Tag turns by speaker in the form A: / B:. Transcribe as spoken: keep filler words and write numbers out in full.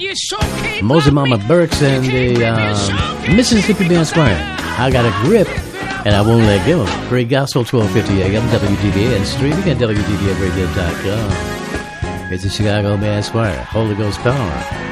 A: Mosey Mama Burks and the um, Mississippi Band Square. I got a grip, and I won't let go. Great Gospel, twelve fifty A M, W D B A, and streaming at W D B A radio dot com. It's the Chicago Band Square, Holy Ghost Power.